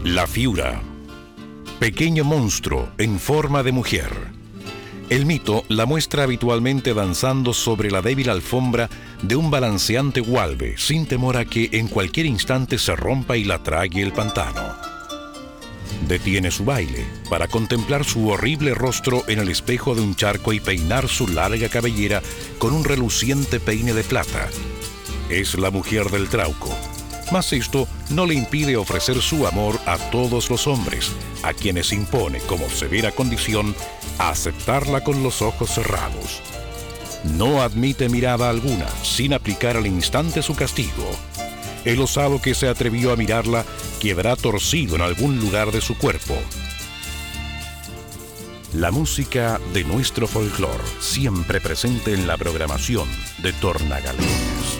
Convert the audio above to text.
La Fiura, pequeño monstruo en forma de mujer. El mito la muestra habitualmente danzando sobre la débil alfombra de un balanceante gualbe, sin temor a que en cualquier instante se rompa y la trague el pantano. Detiene su baile para contemplar su horrible rostro en el espejo de un charco y peinar su larga cabellera con un reluciente peine de plata. Es la mujer del Trauco, mas esto no le impide ofrecer su amor a todos los hombres, a quienes impone como severa condición aceptarla con los ojos cerrados. No admite mirada alguna sin aplicar al instante su castigo. El osado que se atrevió a mirarla quedará torcido en algún lugar de su cuerpo. La música de nuestro folclore, siempre presente en la programación de Tornagaleñas.